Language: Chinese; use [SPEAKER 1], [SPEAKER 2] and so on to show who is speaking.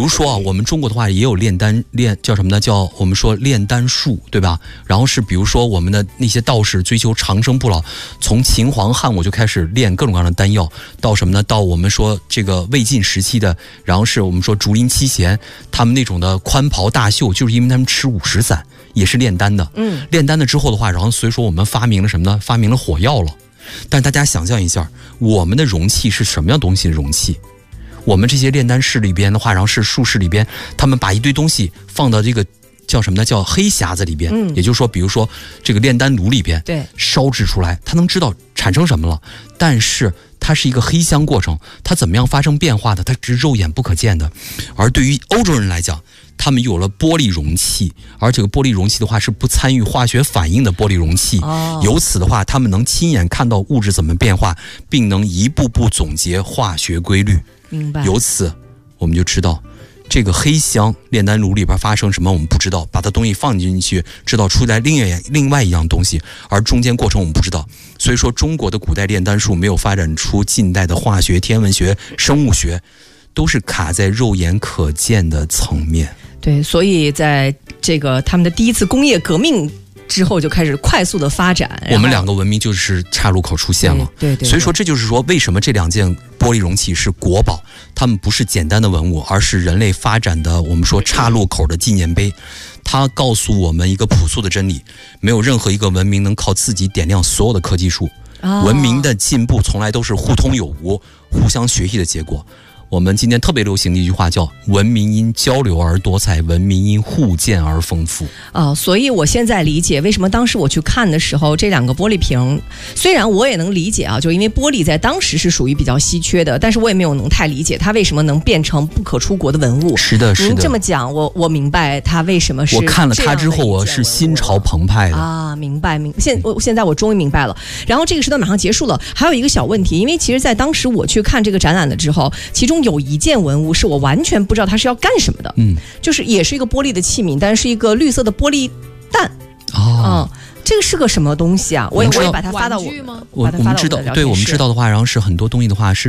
[SPEAKER 1] 说啊，我们中国的话也有叫什么呢？叫我们说炼丹术，对吧？然后是比如说我们的那些道士追求长生不老，从秦皇汉武就开始炼各种各样的丹药，到什么呢？到我们说这个魏晋时期的，然后是我们说竹林七贤，他们那种的宽袍大袖，就是因为他们吃50散，也是炼丹的。炼丹了之后的话，然后所以说我们发明了什么呢？发明了火药了。但大家想象一下，我们的容器是什么样东西的容器？我们这些炼丹室里边的话，然后是术士里边，他们把一堆东西放到这个叫什么呢？叫黑匣子里边。也就是说，比如说这个炼丹炉里边，对，烧制出来，它能知道产生什么了，但是它是一个黑箱过程，它怎么样发生变化的，它只是肉眼不可见的。而对于欧洲人来讲，他们有了玻璃容器，而这个玻璃容器的话是不参与化学反应的玻璃容器。由此的话，他们能亲眼看到物质怎么变化，并能一步步总结化学规律。
[SPEAKER 2] 明白。
[SPEAKER 1] 由此我们就知道这个黑箱炼丹炉里边发生什么我们不知道，把它东西放进去知道出来另外一样东西，而中间过程我们不知道。所以说中国的古代炼丹术没有发展出近代的化学、天文学、生物学，都是卡在肉眼可见的层面。
[SPEAKER 2] 对，所以在这个他们的第一次工业革命之后就开始快速的发展，
[SPEAKER 1] 我们两个文明就是岔路口出现了。
[SPEAKER 2] 对，
[SPEAKER 1] 所以说这就是说为什么这2件玻璃容器是国宝，它们不是简单的文物，而是人类发展的我们说岔路口的纪念碑。它告诉我们一个朴素的真理，没有任何一个文明能靠自己点亮所有的科技树。文明的进步从来都是互通有无、互相学习的结果。我们今天特别流行的一句话叫文明因交流而多彩，文明因互鉴而丰富。
[SPEAKER 2] 所以我现在理解为什么当时我去看的时候，这2个玻璃瓶，虽然我也能理解啊，就因为玻璃在当时是属于比较稀缺的，但是我也没有能太理解它为什么能变成不可出国的文物。
[SPEAKER 1] 是的，是的。
[SPEAKER 2] 您这么讲，我明白它为什么是。
[SPEAKER 1] 我看了它之后，我是心潮澎湃的
[SPEAKER 2] 啊！明白。现在我终于明白了。然后这个时段马上结束了，还有一个小问题，因为其实在当时我去看这个展览的之后，其中有一件文物是我完全不知道它是要干什么的。就是也是一个玻璃的器皿，但是一个绿色的玻璃蛋。这个是个什么东西啊？我也把它发到我们知道，
[SPEAKER 1] 对，我们知道的话，然后是很多东西的话是